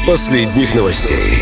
последних новостей.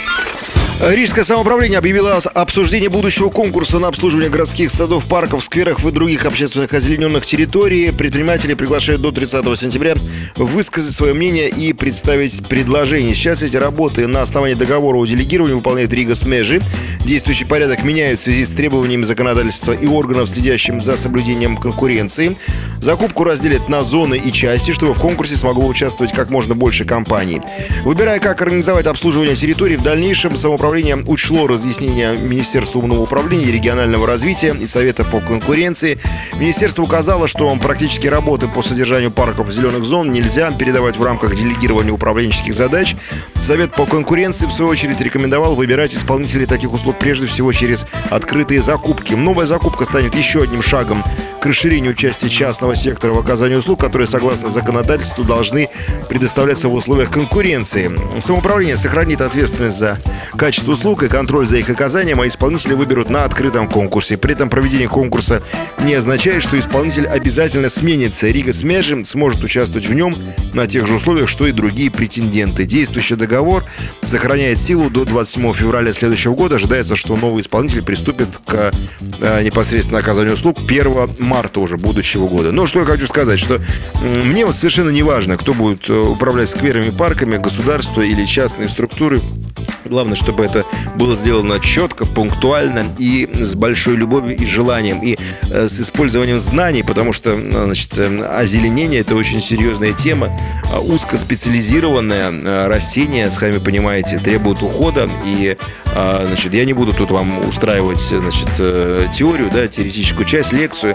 Рижское самоуправление объявило обсуждение будущего конкурса на обслуживание городских садов, парков, скверов и других общественных озелененных территорий. Предприниматели приглашают до 30 сентября высказать свое мнение и представить предложение. Сейчас эти работы на основании договора о делегировании выполняет Рига Смежи. Действующий порядок меняют в связи с требованиями законодательства и органов, следящим за соблюдением конкуренции. Закупку разделят на зоны и части, чтобы в конкурсе смогло участвовать как можно больше компаний. Выбирая, как организовать обслуживание территорий, в дальнейшем самоуправление учло разъяснения Министерства умного управления и регионального развития и Совета по конкуренции. Министерство указало, что практически работы по содержанию парков зеленых зон нельзя передавать в рамках делегирования управленческих задач. Совет по конкуренции, в свою очередь, рекомендовал выбирать исполнителей таких услуг прежде всего через открытые закупки. Новая закупка станет еще одним шагом к расширению части частного сектора в оказании услуг, которые, согласно законодательству, должны предоставляться в условиях конкуренции. Самоуправление сохранит ответственность за качество услуг и контроль за их оказанием, а исполнители выберут на открытом конкурсе. При этом проведение конкурса не означает, что исполнитель обязательно сменится. Рига Смежи сможет участвовать в нем на тех же условиях, что и другие претенденты. Действующий договор сохраняет силу до 27 февраля следующего года. Ожидается, что новый исполнитель приступит к непосредственно оказанию услуг 1 марта уже будущего года. Но что я хочу сказать, что мне вот совершенно не важно, кто будет управлять скверами, парками, государство или частные структуры. Главное, чтобы это было сделано четко, пунктуально и с большой любовью и желанием, и с использованием знаний, потому что, озеленение – это очень серьезная тема, узкоспециализированное растение, сами понимаете, требует ухода, и, я не буду тут вам устраивать, теорию, теоретическую часть, лекцию.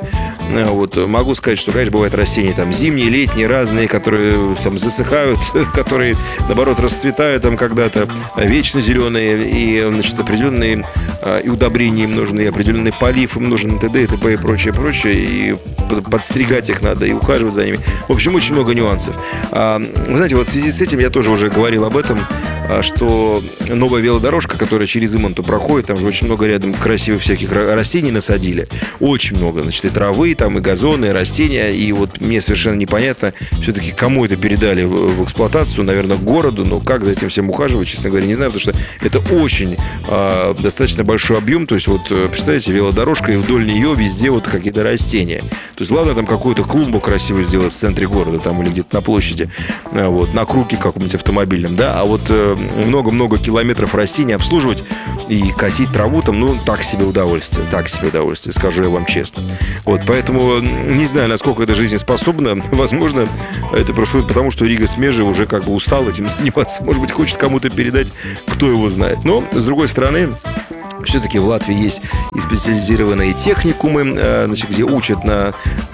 Могу сказать, что, конечно, бывают растения зимние, летние, разные, которые засыхают, которые, наоборот, расцветают когда-то, вечно зеленые, и, определенные и удобрения им нужны, и определенный полив им нужен, т.д. и т.п. и прочее, и подстригать их надо, и ухаживать за ними. В общем, очень много нюансов. Вы знаете, в связи с этим я тоже уже говорил об этом, что новая велодорожка, которая через Иманту проходит, там же очень много рядом красивых всяких растений насадили. Очень много, и травы, и газоны, и растения. И мне совершенно непонятно, все-таки кому это передали в эксплуатацию, наверное, городу, но как за этим всем ухаживать, честно говоря, не знаю, потому что это очень достаточно большой объем. То есть, представьте, велодорожка, и вдоль нее везде какие-то растения. То есть, ладно, там какую-то клумбу красивую сделать в центре города, или где-то на площади, на круге каком-нибудь автомобильном, а много-много километров растений обслуживать и косить траву так себе удовольствие, скажу я вам честно. Поэтому не знаю, насколько это жизнеспособно. Возможно, это происходит потому, что Рига Смежи уже устал этим заниматься. Может быть, хочет кому-то передать, кто его знает. Но, с другой стороны, все-таки в Латвии есть и специализированные техникумы, где учат на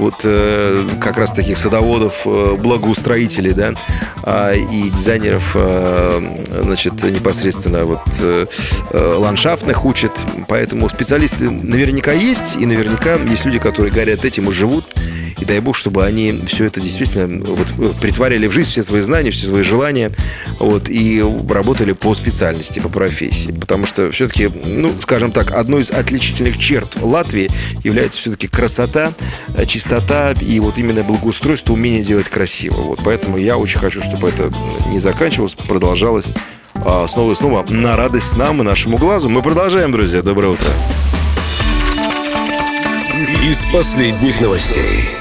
как раз таких садоводов, благоустроителей, и дизайнеров, непосредственно ландшафтных учат. Поэтому специалисты наверняка есть, и наверняка есть люди, которые горят этим и живут. И дай бог, чтобы они все это действительно притворяли в жизнь, все свои знания, все свои желания, и работали по специальности, по профессии. Потому что все-таки, скажем так, одной из отличительных черт Латвии является все-таки красота, чистота и именно благоустройство, умение делать красиво. Поэтому я очень хочу, чтобы это не заканчивалось, продолжалось снова и снова на радость нам и нашему глазу. Мы продолжаем, друзья. Доброе утро. Из последних новостей.